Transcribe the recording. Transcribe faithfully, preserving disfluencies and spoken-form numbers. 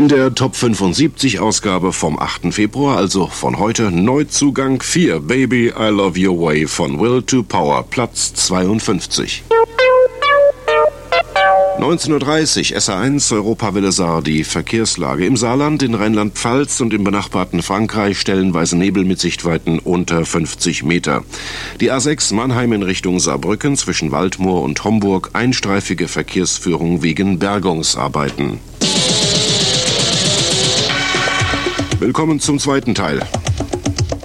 In der Top fünfundsiebzig Ausgabe vom achten Februar, also von heute, Neuzugang vier, Baby, I Love Your Way von Will to Power, Platz zweiundfünfzig. neunzehn Uhr dreißig, S A eins, Europawelle Saar, die Verkehrslage. Im Saarland, in Rheinland-Pfalz und im benachbarten Frankreich stellenweise Nebel mit Sichtweiten unter fünfzig Meter. Die A sechs Mannheim in Richtung Saarbrücken zwischen Waldmoor und Homburg, einstreifige Verkehrsführung wegen Bergungsarbeiten. Willkommen zum zweiten Teil.